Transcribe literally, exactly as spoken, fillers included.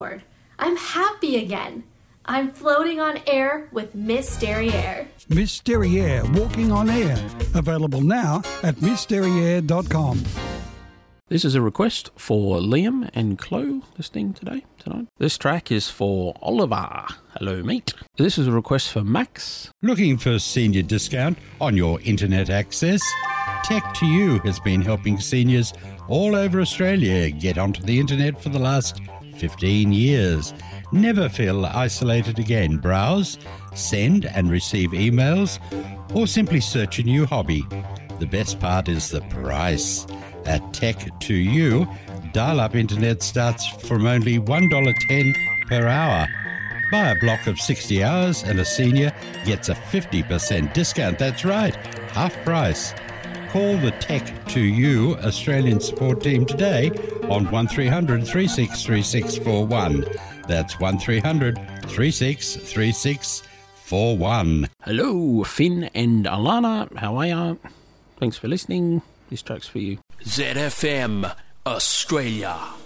I'm happy again. I'm floating on air with Miss Derriere. Miss Derriere, walking on air. Available now at miss derriere dot com. This is a request for Liam and Chloe listening today, tonight. This track is for Oliver. Hello, mate. This is a request for Max. Looking for a senior discount on your internet access? Tech to You has been helping seniors all over Australia get onto the internet for the last fifteen years. Never feel isolated again. Browse, send and receive emails, or simply search a new hobby. The best part is the price. At Tech to You, dial-up internet starts from only one dollar ten per hour. Buy a block of sixty hours and a senior gets a fifty percent discount. That's right, half price. Call the Tech to You Australian support team today on one three hundred, three six three six four one. That's one three hundred, three six three six four one. Hello, Finn and Alana. How are you? Thanks for listening. This track's for you. Z F M Australia.